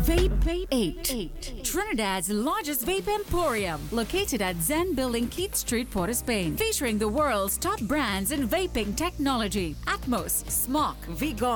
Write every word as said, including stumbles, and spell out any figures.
Vape Vape eight. Trinidad's largest vape emporium, located at Zen Building, Keith Street, Port of Spain, featuring the world's top brands in vaping technology: Atmos, Smok, Vigon,